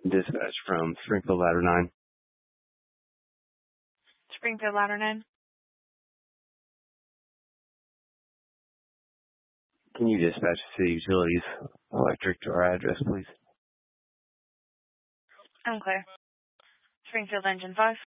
Dispatch from Springfield Ladder 9. Springfield Ladder 9. Can you dispatch City Utilities Electric to our address, please? I'm clear. Springfield Engine 5.